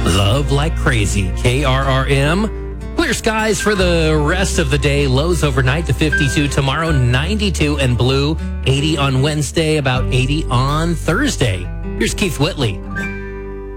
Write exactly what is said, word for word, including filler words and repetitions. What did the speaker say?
Love like crazy. K R R M. Clear skies for the rest of the day. Lows overnight to fifty-two. Tomorrow, ninety-two and blue. eighty on Wednesday, about eighty on Thursday. Here's Keith Whitley.